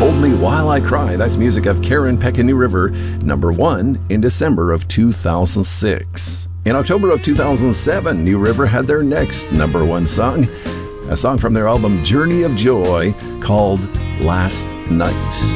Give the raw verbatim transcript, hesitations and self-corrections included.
Hold Me While I Cry. That's music of Karen Peck and New River, number one in December of two thousand six. In October of two thousand seven, New River had their next number one song, a song from their album Journey of Joy called Last Night.